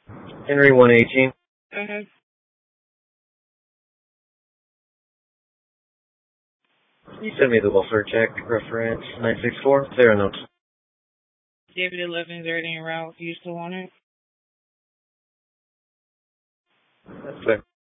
Henry 118. Uh-huh. You send me the welfare check reference 964. There are notes. David 11 is already en route. You still want it? That's fair.